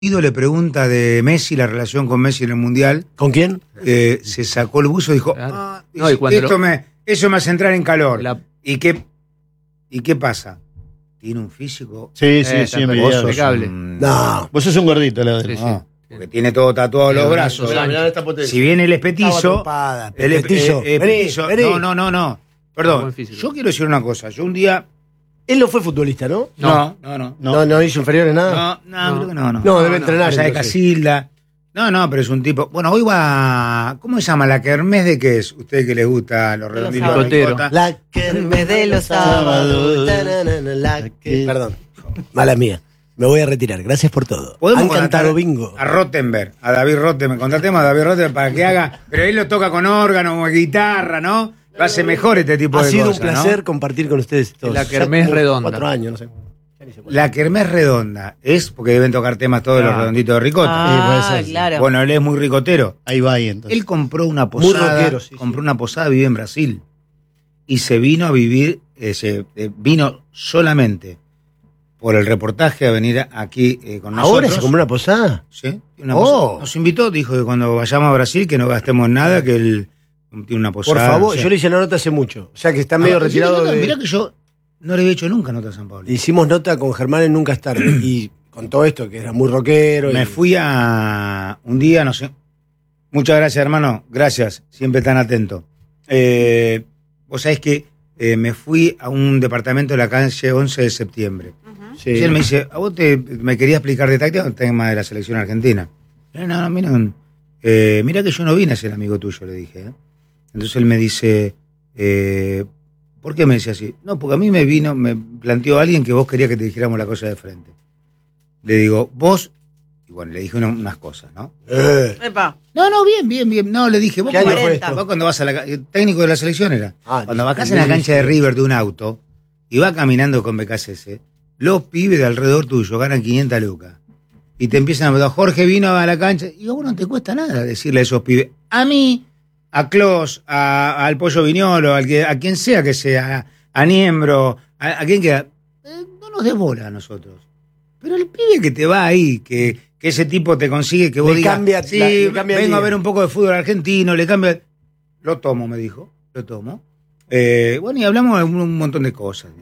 Le pregunta de Messi, la relación con Messi en el Mundial. ¿Con quién? Se sacó el buzo y dijo, Claro. eso me hace entrar en calor. ¿Y qué pasa? Tiene un físico. Sí, envidiable. Impecable. No. Vos sos un gordito, la Sí, verdad. sí. No, porque tiene todo tatuado los brazos. Mirá esta potencia. Si bien él es petizo. Él es Petizo. petizo. Vení. No. Perdón. Buen físico. Yo quiero decir una cosa. Yo un día. Él no fue futbolista, ¿no? No. No hizo inferiores nada. Creo que no. No, debe entrenar. Cosa de entonces. Casilda. No, pero es un tipo. Bueno, hoy va. ¿Cómo se llama? ¿La kermés de qué es? Ustedes que les gusta los redonditos de sábados. ricota. La kermés de los sábados. Perdón. Mala mía. Me voy a retirar. Gracias por todo. Podemos Han contratar cantado bingo. a Rottenberg, a David Rottenberg. Contratemos a David Rottenberg para que haga. Pero él lo toca con órgano o guitarra, ¿no? Lo hace mejor este tipo Ha de sido cosas. un placer ¿no? compartir con ustedes todos. La kermés Ya redonda. 4 años, no sé. La kermés redonda es porque deben tocar temas todos los redonditos de ricota. puede ser, sí. Claro. Bueno, él es muy ricotero. Ahí va ahí entonces. Él compró una Muy posada. rockero, sí. Compró una posada, vive en Brasil. Y se vino a vivir, vino solamente por el reportaje a venir aquí con nosotros. ¿Ahora se compró una posada? Sí, Oh. nos invitó, dijo que cuando vayamos a Brasil que no gastemos nada, que él tiene una Por posada. favor, o sea. yo le hice una nota hace mucho. O sea que está medio retirado de... Mirá que yo no le había hecho nunca nota a San Pablo. Hicimos nota con Germán en Nunca es tarde. Y con todo esto, que era muy rockero. Me fui a un día, no sé. Muchas gracias, hermano. Gracias, siempre tan atento. Vos sabés que me fui a un departamento de la calle 11 de septiembre. Sí. Y él me dice, ¿a vos me querías explicar de táctica el tema de la selección argentina? No, mira que yo no vine a ser amigo tuyo, le dije. Entonces él me dice, ¿por qué me decía así? No, porque a mí me planteó alguien que vos querías que te dijéramos la cosa de frente. Le digo, vos, y bueno, le dije unas cosas, ¿no? Epa. No, bien. No, le dije, vos, ¿Qué año cuando, fue esto? vos cuando vas a el técnico de la selección era. Cuando bajás en la cancha de River de un auto y vas caminando con BKSS, los pibes de alrededor tuyo ganan 500 lucas. Y te empiezan a preguntar, Jorge vino a la cancha. Y a vos no te cuesta nada decirle a esos pibes. A mí, a Klos, al Pollo Viñolo, a quien sea que sea, a Niembro, a quien quiera. No nos des bola a nosotros. Pero el pibe que te va ahí, que ese tipo te consigue que vos Le digas, cambia sí, le cambia el vengo a día. ver un poco de fútbol argentino, le cambia. Lo tomo, me dijo. Lo tomo. Bueno, y hablamos de un montón de cosas.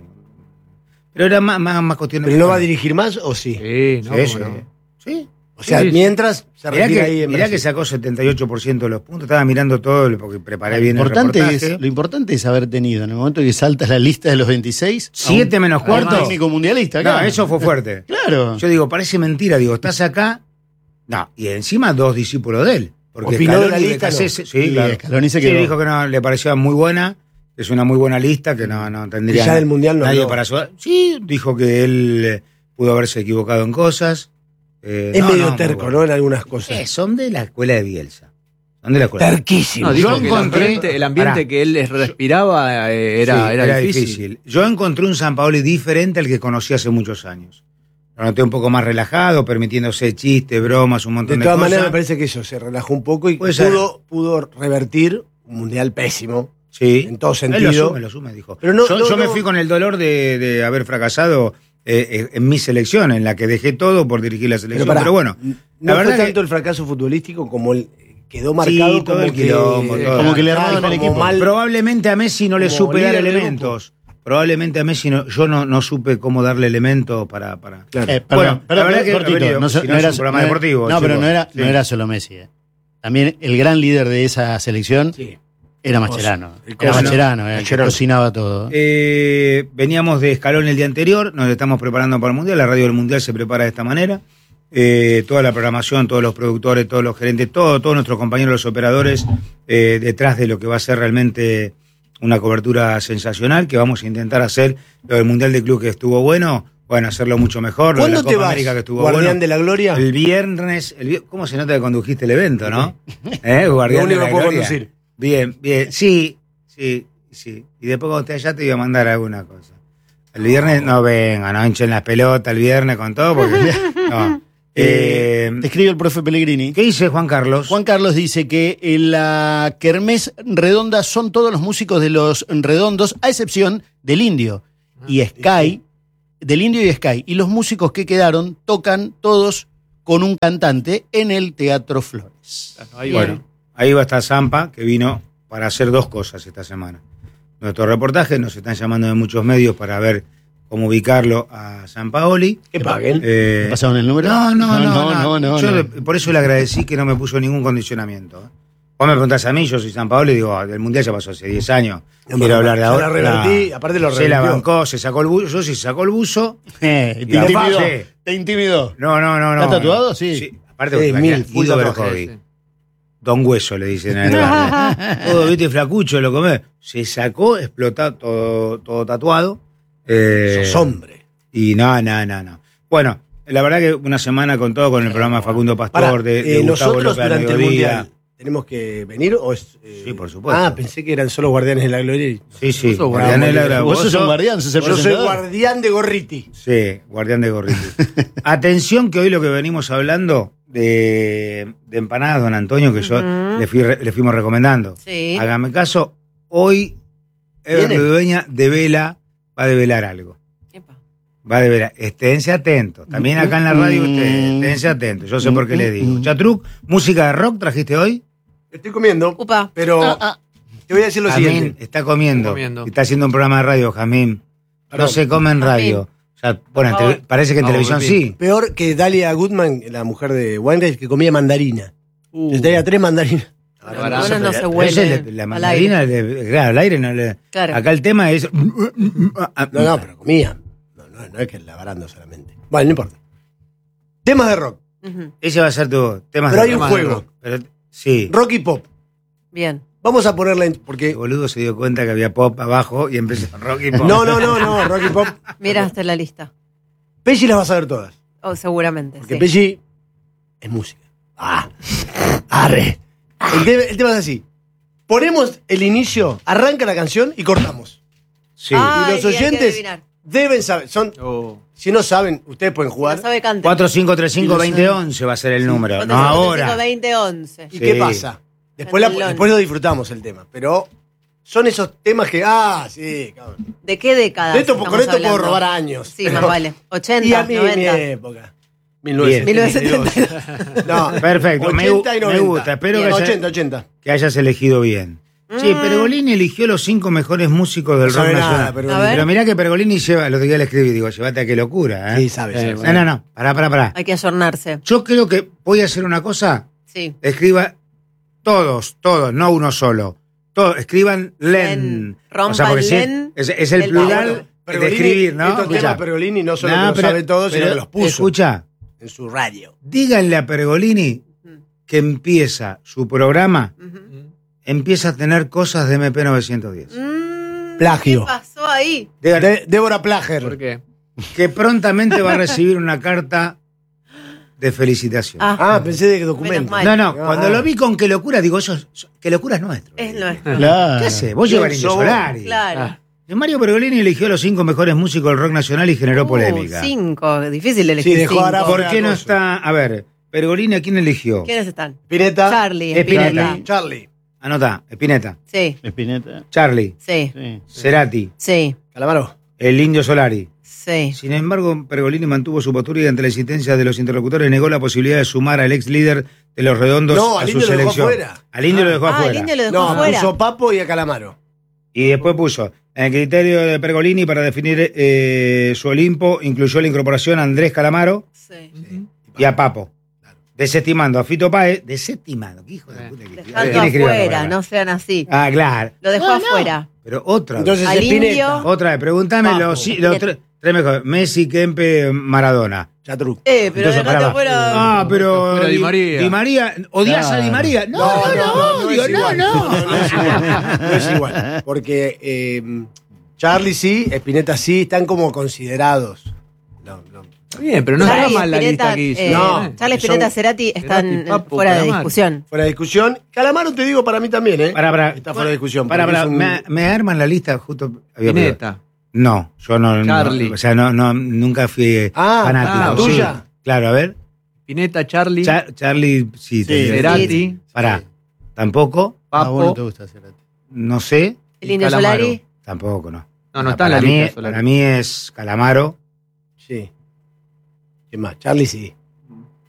Pero era más cuestión de... ¿Pero no va a dirigir más o sí? Sí, no, Sí, cómo no. sí. O sea, Sí. mientras se retira ahí en Mirá Brasil. que sacó 78% de los puntos. Estaba mirando todo porque preparé bien el reportaje. Lo importante es haber tenido, en el momento que saltas la lista de los 26... 7 menos a un cuarto. técnico mundialista, No, acá. eso fue fuerte. Claro. Yo digo, parece mentira. Digo, estás acá. No, y encima 2 discípulos de él. Porque Opinó de la Scaloni y lista, BKSS, no. sí, Y claro. Scaloni se Sí, quedó. dijo que no, le parecía muy buena. Es una muy buena lista, que no tendría Y ya del Mundial no nadie habló. para ayudar. Sí, dijo que él pudo haberse equivocado en cosas. Es medio terco, muy ¿no? En algunas cosas. Son de la escuela de Bielsa. Son de la escuela. Terquísimo. No, dijo Yo que encontré- el ambiente Pará. que él les respiraba Sí, era difícil. Yo encontré un Sampaoli diferente al que conocí hace muchos años. Lo noté un poco más relajado, permitiéndose chistes, bromas, un De montón de, todas cosas. maneras, me parece que eso se relajó un poco y Puede ser. pudo revertir un mundial pésimo. Sí. en todo Él sentido. lo asume, dijo. Pero no- yo me no- fui con el dolor de haber fracasado en mi selección, en la que dejé todo por dirigir la selección. Pero, pará, bueno, no la fue verdad que- tanto el fracaso futbolístico como el quedó marcado Sí, todo como el quilombo, todo. Como que le mal, armaban el como equipo. mal. probablemente a Messi no le como supe dar líder de elementos. Probablemente a Messi yo no supe cómo darle elementos para... Claro. Bueno, Perdón, la verdad que, cortito, a ver, no, si no es un programa deportivo, No, pero chicos. no era solo Messi. También el gran líder de esa selección Sí. era Mascherano. El Era Coso. Mascherano, que Mascherano. cocinaba todo. Veníamos de escalón el día anterior, nos estamos preparando para el Mundial, la radio del Mundial se prepara de esta manera. Toda la programación, todos los productores, todos los gerentes, todos nuestros compañeros, los operadores, detrás de lo que va a ser realmente una cobertura sensacional, que vamos a intentar hacer. Lo del Mundial de Club que estuvo bueno, hacerlo mucho mejor. Lo de la ¿Cuándo te Copa vas, América que estuvo Guardián bueno. de la Gloria? El viernes, ¿cómo se nota que condujiste el evento, no? Lo Guardián de único la que puedo Gloria. conducir. Bien. Sí. Y después cuando esté allá te voy a mandar alguna cosa. El viernes no vengan, no hinchen las pelotas el viernes con todo, porque no. Te escribe el profe Pellegrini. ¿Qué dice Juan Carlos? Juan Carlos dice que en la kermés redonda son todos los músicos de los redondos, a excepción del Indio y Sky, del Indio y Sky. Y los músicos que quedaron tocan todos con un cantante en el Teatro Flores. Ahí Bueno, va. ahí va a estar Zampa, que vino para hacer 2 cosas esta semana. Nuestro reportaje, nos están llamando de muchos medios para ver cómo ubicarlo a Sampaoli. Que paguen. ¿Te pasaron el número? No. Yo por eso le agradecí que no me puso ningún condicionamiento. Vos me preguntás a mí, yo soy Sampaoli, digo, el Mundial ya pasó hace 10 años. No, Quiero hablar de yo ahora. la revertí, aparte lo Se la revertió. bancó, se sacó el buzo, yo sí sacó el buzo. Te Y la intimidó. fase. Te intimidó. No. ¿Está tatuado? Sí. Aparte, Sí, porque full Guido tatuaje, Berjovi. Don Hueso le dicen en el barrio. Todo, viste, flacucho, lo comés. Se sacó, explotó todo tatuado. Sos hombre. Y no. Bueno, la verdad que una semana con todo, con el programa de Facundo Pastor, Pará, de Gustavo nosotros López al durante el mediodía. Mundial, ¿tenemos que venir o es...? Sí, por supuesto. Ah, pensé que eran solo Guardianes de la Gloria. Sí, Vos sos Guardián de la Gloria. Vos sos un guardián, sos el Yo soy presentador. guardián de Gorriti. Sí, Guardián de Gorriti. Atención que hoy lo que venimos hablando de empanadas, don Antonio, que yo le fuimos recomendando. Sí. Hágame caso, hoy ¿Viene? Dueña de Vela va a develar algo. Epa. Va a develar. Esténse atentos. También acá en la radio ustedes, esténse atentos. Yo sé por qué le digo. Chatruc, música de rock trajiste hoy. Estoy comiendo, Upa. pero te voy a decir lo Jamín siguiente. está comiendo. Comiendo. Está haciendo un programa de radio, Jamín. No Perdón. se come en radio. O sea, bueno, Por favor. parece que en Vamos, televisión Pepín. sí. Peor que Dalia Goodman, la mujer de Weinreich, que comía mandarina. Uh. Les traía 3 mandarinas. Ahora Bueno, no se Pero huele. ese la al mandarina, aire. claro, al aire no le. Claro. Acá el tema es. No, pero comía. No es que lavarando solamente. Bueno, no importa. Temas de rock. Ujú. Ese va a ser tu tema. Pero hay un temas de juego. rock. Pero, sí. Rock y pop. Bien. Vamos a ponerla en... El Porque... boludo se dio cuenta que había pop abajo y empezó rock y pop. No, rock y pop. Miraste la lista. Pesci las vas a ver todas. Oh, seguramente. Porque Sí. Pesci es música. Arre. El tema es así. Ponemos el inicio, arranca la canción y cortamos. Sí. Y los hay que oyentes adivinar. deben saber. Si no saben, ustedes pueden Si jugar. no sabe, cante. 4535-2011 va a ser el número. No ahora. 20, 11. ¿Y qué Sí. pasa? Candelón. Después lo disfrutamos el tema. Pero son esos temas que. Sí, cabrón. ¿De qué década? De esto, estamos con esto puedo hablando? robar años. Sí, Pero- más vale. 80, Y a mí, 90. mi época. 1972. No, Perfecto, me 80 y 90. gusta. Espero Bien, que, 80. que hayas elegido bien. Sí, Pergolini eligió los 5 mejores músicos del No rock sabe nacional. nada, pero- A ver. Pero mirá que Pergolini lleva, el otro día le escribí, digo, llévate a qué locura, ¿eh? Sí, sabe. No, pará. Hay que ayornarse. Yo creo que voy a hacer una cosa, Sí. escriba todos, no uno solo. Todos, escriban len. Rompan porque si len es el del plural bajo. de escribir, ¿no? Estos temas Escuchá. Pergolini no solo No, que lo pero- sabe todo, sino pero que los puso Escucha, en su radio. díganle a Pergolini que empieza su programa, empieza a tener cosas de MP910. Plagio. ¿Qué pasó ahí? Díganle Débora Plager. ¿Por qué? que prontamente va a recibir una carta de felicitación. Pensé de que Menos documento. mal. No, cuando lo vi con Qué Locura, digo, Qué Locura es nuestro. Es nuestro. Claro. ¿Qué hace? Vos llevas Indio sos vos? Solari. Claro. Y Mario Pergolini eligió los 5 mejores músicos del rock nacional y generó polémica. 5. Difícil elegir Sí, dejó 5. ahora- ¿Por qué no Cosa. está? A ver, Pergolini, ¿a quién eligió? ¿Quiénes están? Spinetta. Charlie. Spinetta. Charlie. Anotá, Spinetta, Sí, Espineta. Charlie, sí, Sí. Cerati, sí, Calamaro. el Indio Solari. sí. Sin embargo, Pergolini mantuvo su postura y ante la insistencia de los interlocutores negó la posibilidad de sumar al ex líder de los Redondos No, a al su Indio lo dejó selección. afuera. Al Indio lo dejó Ah, el afuera. indio lo dejó No, afuera. puso Papo y a Calamaro. Y después puso, en el criterio de Pergolini para definir su Olimpo, incluyó la incorporación a Andrés Calamaro Sí. y a Papo. Desestimando a Fito Páez, desestimando, qué hijo de puta que Dejando ¿Quién escribió la afuera, palabra? no sean así. Ah, claro. Lo dejó afuera. Pero otra vez. Entonces Al Spinetta. Indio. Otra vez, pregúntame Papo. los tres mejores. Messi, Kempe, Maradona. Chatruc. Pero Entonces, dejaste pará. afuera. Ah, pero Fuera Di María. Di María, ¿odias a Di María? No, No es igual. No es igual. No es igual. Porque Charlie sí, Spinetta sí, están como considerados. No. Está bien, pero no está Charlie mal la Spinetta, lista que hizo. No. Charlie son- Spinetta, Cerati están Cerati, Papo, fuera de Calamaro. discusión. Fuera de discusión. Calamaro te digo para mí también, ¿eh? Pará. Está fuera de discusión. Pará, porque es un- me arman la lista justo. Spinetta. No, yo no. Charlie. O sea, nunca fui fanático. ¿la tuya? Sí, claro, a ver. Spinetta, Charlie, Charlie, sí. te digo. Cerati, Pará. Tampoco. Ah, vos no te Papo. gusta Cerati. No sé. El Indio Calamaro. Solari. Tampoco, no. No está en la Para mí, lista. para mí es Calamaro. Sí. ¿Qué más? Charlie sí.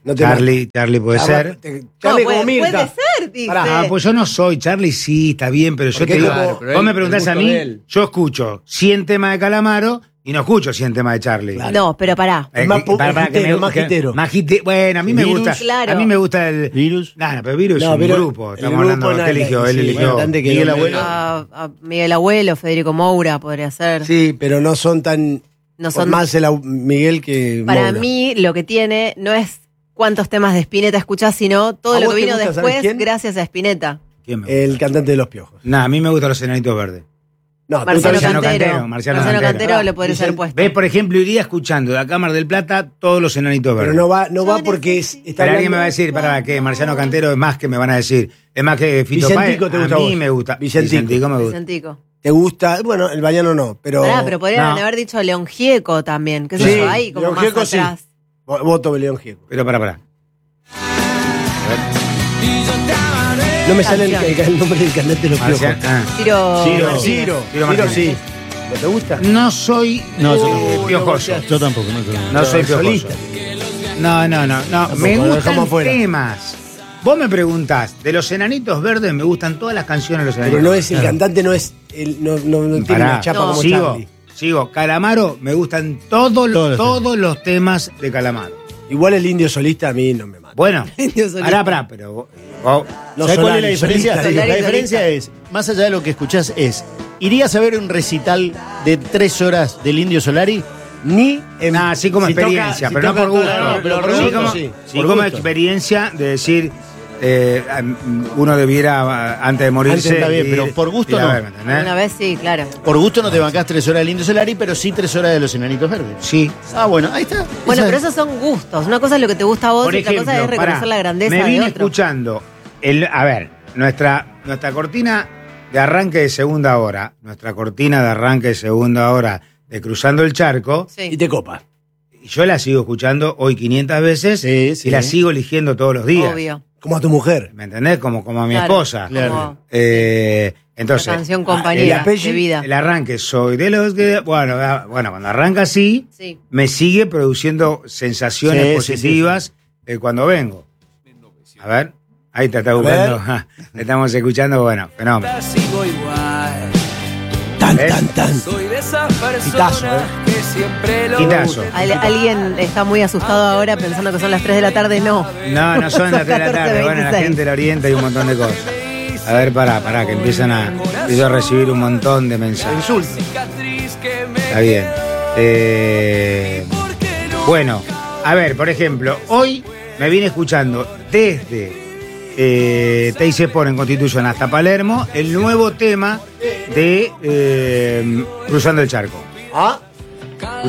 No te Charlie puede ser. Charlie No, como Mirta. puede ser, dice. Pará, Ah, pues yo no soy. Charlie sí, está bien, pero yo Porque te digo. claro, pero vos él- me preguntás el a gusto mí, de él. yo escucho 100 temas de Calamaro y no escucho 100 temas de Charlie. No, pero pará. Es más hitero, más que- hitero. más hite- Bueno, a mí me Virus, gusta. claro. A mí me gusta el. Virus. Nah, pero Virus No, es un pero grupo. el Estamos grupo hablando. no, ¿Qué eligió? Él sí, eligió. bastante que Miguel no- Abuelo. A Miguel Abuelo, Federico Moura podría ser. Sí, pero no son tan. No son- Más Miguel que. Para Moura. mí, lo que tiene no es cuántos temas de Spinetta escuchás, sino todo ¿A lo vos que te vino gusta, sabés después quién? gracias a Spinetta. ¿Quién me gusta? El cantante de Los Piojos. Nah, a mí me gustan los enanitos verdes. No, tú Marciano también- Cantero. Marciano Cantero Cantero. lo podría ser Dicen- puesto. ¿Ves? Por ejemplo, iría escuchando de la Cámara del Plata todos los enanitos verdes. Pero no va Yo porque necesito- está Pero alguien me va a hablando- decir, para que Marciano Cantero es más que me van a decir. Es más que Fito Vicentico Páez. te gusta A a mí vos. me gusta. Vicentico. me gusta. Vicentico. ¿Te gusta? Bueno, el Bañano no, pero. Pero podrían No. haber dicho León Gieco también, qué sé Sí, yo, ahí como León más Gieco sí. atrás. Voto León Gieco. Pero para. No me sale el nombre del cantante de Los Piojos. Ciro. Ciro Martínez. Ciro Ciro Martínez. sí. ¿No te gusta? No soy No, yo tampoco. piojoso. Yo tampoco. No soy piojoso. solista. No. Me lo gustan dejamos afuera. temas. Vos me preguntás, de los enanitos verdes me gustan todas las canciones de los enanitos Pero no es el verdes. cantante, no es. No tiene Pará, una chapa No. como sigo. Charlie. Sigo. Calamaro, me gustan todos los temas de Calamaro. Igual el indio solista a mí no me mata. Bueno, Indio solista. pará, pero vos- No, ¿Sabes cuál es la Solari, diferencia? solista, Solari, La diferencia solista. es, más allá de lo que escuchás, ¿irías a ver un recital de 3 horas del Indio Solari? Ni en. Nah, así como si experiencia, toca- pero si no por toca gusto. todo, pero por Sí, gusto, como, sí. por como gusto. experiencia de decir, uno debiera, antes de morirse. Antes está bien, ir- pero por gusto ir a no. ver, ¿me entendés? Una vez sí, claro. Por gusto no te bancás 3 horas del Indio Solari, pero sí 3 horas de los Enanitos Verdes. Sí. Ah, bueno, ahí está. Bueno, Esa- pero esos son gustos. Una cosa es lo que te gusta a vos Por y otra cosa es ejemplo, reconocer pará, la grandeza me de vine otro. escuchando, nuestra cortina de arranque de segunda hora, nuestra cortina de arranque de segunda hora de Cruzando el Charco, Sí. Y te copa. yo la sigo escuchando hoy 500 veces Sí, sí. y la sigo eligiendo todos los días. Obvio. Como a tu mujer. ¿Me entendés? Como a mi Claro, esposa. Claro. como Entonces, la canción el compañera apellido- de vida. el arranque soy de los que. Bueno, cuando arranca así, Sí. me sigue produciendo sensaciones Sí, positivas cuando vengo. A ver, ahí te está ver. buscando. Te estamos escuchando, bueno, fenómeno. Sigo igual. Tan, ¿Ves? tan, tan. Soy de esa Quitazo, persona que siempre lo Quitazo. Alguien está muy asustado ahora pensando que son las 3 de la tarde. No. No son las 3 de la tarde. Bueno, la 14:26. gente la orienta y un montón de cosas. A ver, pará, que empiezo a recibir un montón de mensajes. Insulto. cicatriz que me Está bien. Bueno, a ver, por ejemplo, hoy me vine escuchando desde Teisepor en Constitución hasta Palermo el nuevo tema de Cruzando el Charco. Ah,